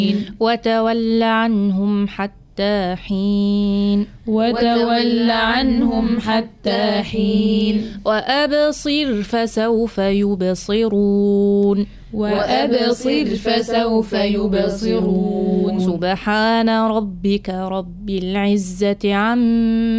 وتول عنهم حتى حين وتول عنهم حتى حين وأبصر فسوف يبصرون وأبصر فسوف يبصرون سبحان ربك رب العزة عما